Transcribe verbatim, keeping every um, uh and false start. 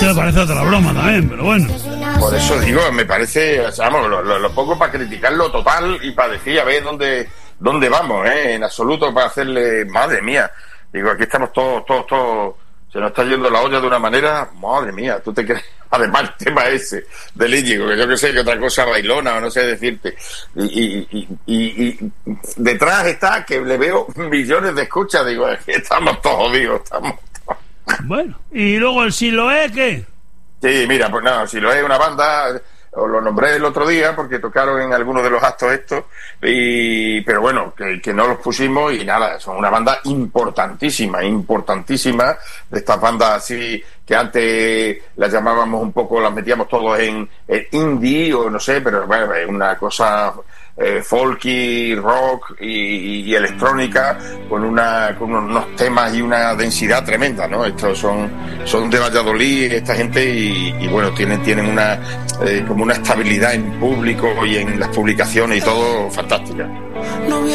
Esto me parece otra broma también, pero bueno. Por eso digo, me parece, vamos, lo, lo, lo pongo para criticarlo total y para decir, a ver dónde, dónde vamos, ¿eh? En absoluto, para hacerle, madre mía. Digo, aquí estamos todos, todos, todos, se nos está yendo la olla de una manera, madre mía, tú te crees, además el tema ese del Íñigo, que yo que sé, que otra cosa bailona o no sé decirte, y, y, y, y, y detrás está que le veo millones de escuchas, digo, es que estamos todos jodidos, estamos todos. Bueno, y luego el Siloé, ¿qué? Sí, mira, pues nada, si lo es una banda, os lo nombré el otro día porque tocaron en algunos de los actos estos, y pero bueno, que, que no los pusimos y nada, son una banda importantísima, importantísima, de estas bandas así que antes las llamábamos un poco, las metíamos todos en, en indie o no sé, pero bueno, es una cosa eh, folky, rock y, y electrónica con una con unos temas y una densidad tremenda, ¿no? Estos son son de Valladolid esta gente y, y bueno, tienen tienen una eh, como una estabilidad en público y en las publicaciones y todo fantástica.